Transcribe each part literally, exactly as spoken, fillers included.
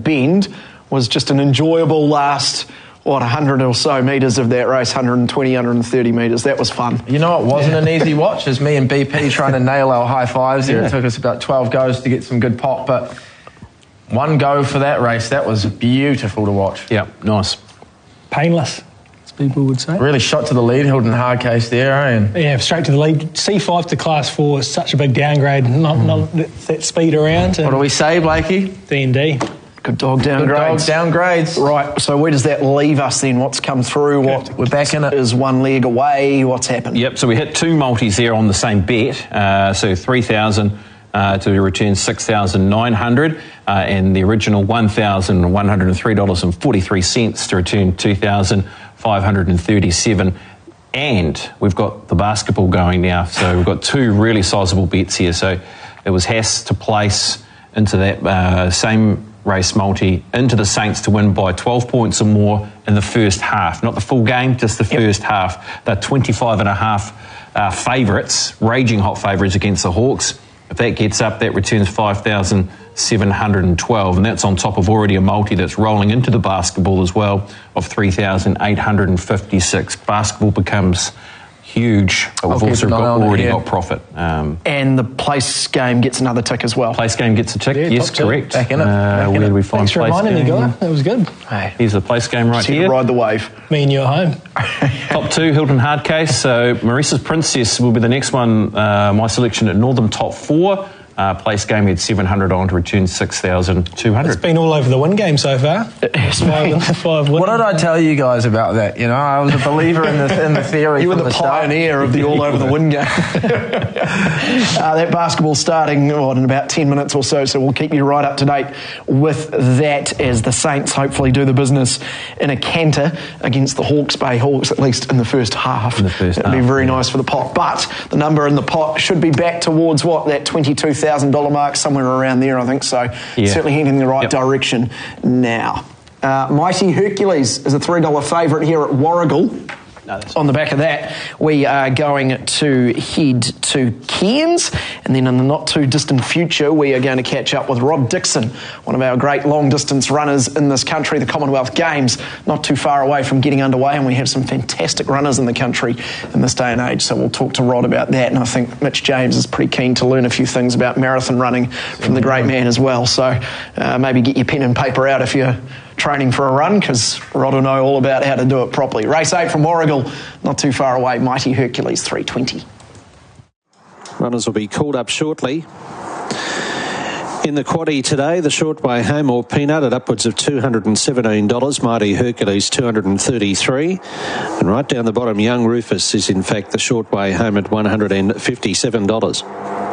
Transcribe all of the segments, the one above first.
Bend was just an enjoyable last, what, one hundred or so metres of that race, one hundred twenty, one hundred thirty metres. That was fun. You know, it wasn't yeah. an easy watch. As me and B P trying to nail our high fives there. Yeah. It took us about twelve goes to get some good pop, but one go for that race, that was beautiful to watch. Yeah, nice. Painless, as people would say. Really shot to the lead, Hilton Hardcase there, eh? And yeah, straight to the lead. C five to class four is such a big downgrade, not, mm. not that, that speed around. What do we say, Blakey? D and D. Good dog downgrades. Good dog downgrades. Right, so where does that leave us then? What's come through? What We're back in it. Is one leg away? What's happened? Yep, so we hit two multis there on the same bet. Uh, so three thousand uh, to return six thousand nine hundred dollars uh, and the original one thousand one hundred three dollars and forty-three cents to return two thousand five hundred thirty-seven dollars. And we've got the basketball going now. So we've got two really sizable bets here. So it was Haas to place into that uh, same race multi into the Saints to win by twelve points or more in the first half. Not the full game, just the yep. first half. They're twenty-five and a half uh, favourites, raging hot favourites against the Hawks. If that gets up, that returns five thousand seven hundred twelve, and that's on top of already a multi that's rolling into the basketball as well of three thousand eight hundred fifty-six. Basketball becomes huge, but we've also got, already got profit. Um, and the place game gets another tick as well. Place game gets a tick, yeah, yes, correct. Back in it. Uh, Back where in do we it. find Thanks for place reminding game? me, guy. That was good. Hey. Here's the place game right here. Ride the wave. Me and you at home. Top two, Hilton Hardcase. So Maurice's Princess will be the next one. Uh, my selection at Northam, top four. Uh, place game, we had seven hundred on to return six thousand two hundred. It's been all over the win game so far. Yes, five, five what did I tell you guys about that? You know, I was a believer in the, in the theory. You were from the, the pioneer start. of the all over the win game. uh, that basketball starting well, in about ten minutes or so, so we'll keep you right up to date with that as the Saints hopefully do the business in a canter against the Hawke's Bay Hawks, at least in the first half. In the first That'd half, be very yeah. nice for the pot. But the number in the pot should be back towards what, that twenty-two thousand dollars mark, somewhere around there, I think. So yeah. certainly heading in the right yep. direction now. Uh, Mighty Hercules is a three dollar favourite here at Warragul. No, on the back of that, we are going to head to Cairns, and then in the not too distant future, we are going to catch up with Rob Dixon, one of our great long distance runners in this country. The Commonwealth Games not too far away from getting underway, and we have some fantastic runners in the country in this day and age. So we'll talk to Rod about that, and I think Mitch James is pretty keen to learn a few things about marathon running from the great man as well. So uh, maybe get your pen and paper out if you're training for a run, because Rod will know all about how to do it properly. Race eight from Warragul, not too far away, Mighty Hercules three twenty. Runners will be called up shortly. In the quaddie today, the short way home or peanut at upwards of two hundred seventeen dollars, Mighty Hercules two hundred thirty-three dollars, and right down the bottom, Young Rufus is in fact the short way home at one hundred fifty-seven dollars.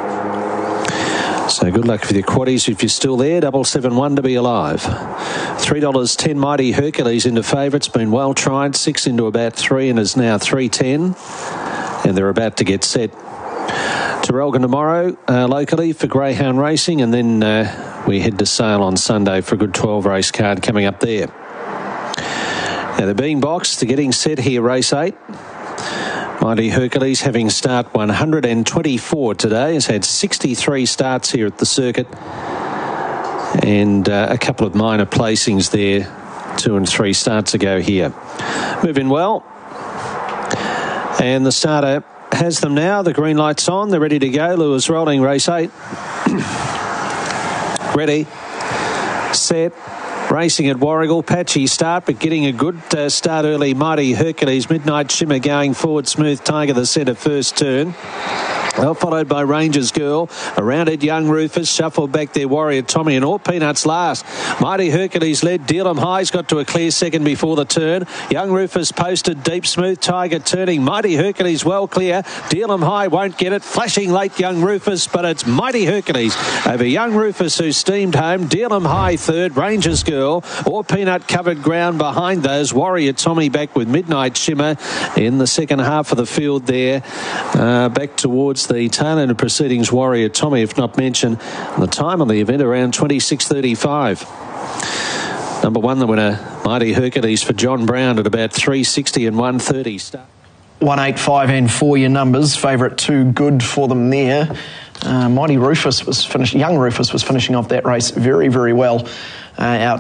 So good luck with your quaddies if you're still there. Double seven one to be alive. Three dollars ten. Mighty Hercules into favourites. Been well tried. Six into about three and is now three ten. And they're about to get set to Elgin tomorrow uh, locally for greyhound racing, and then uh, we head to Sale on Sunday for a good twelve race card coming up there. Now they're being boxed. They're getting set here. Race eight. Mighty Hercules, having start one hundred twenty-four today, has had sixty-three starts here at the circuit, and uh, a couple of minor placings there, two and three starts ago here. Moving well, and the starter has them now. The green light's on. They're ready to go. Lewis rolling, race eight. Ready, set. Racing at Warragul, patchy start, but getting a good uh, start early. Mighty Hercules, Midnight Shimmer going forward. Smooth Tiger, the centre first turn. Well, followed by Rangers Girl. Around it, Young Rufus. Shuffled back there, Warrior Tommy, and all Peanuts last. Mighty Hercules led. Dealham High's got to a clear second before the turn. Young Rufus posted deep. Smooth Tiger turning. Mighty Hercules well clear. Dealham High won't get it. Flashing late, Young Rufus, but it's Mighty Hercules over Young Rufus, who steamed home. Dealham High third. Rangers Girl. All Peanut covered ground behind those. Warrior Tommy back with Midnight Shimmer in the second half of the field there. Uh, back towards the tail end of proceedings, Warrior Tommy, if not mentioned. The time on the event around twenty-six thirty-five. Number one, the winner, Mighty Hercules for John Brown at about three sixty and one thirty. one eight five and four your numbers. Favourite two good for them there. Uh, Mighty Rufus was finished. Young Rufus was finishing off that race very, very well uh, out